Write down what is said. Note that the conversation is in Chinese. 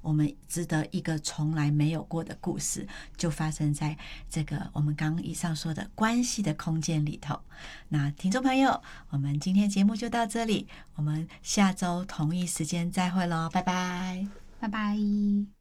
我们值得一个从来没有过的故事，就发生在这个我们刚刚以上说的关系的空间里头。那听众朋友，我们今天节目就到这里，我们下周同一时间再会咯，拜拜， 拜拜。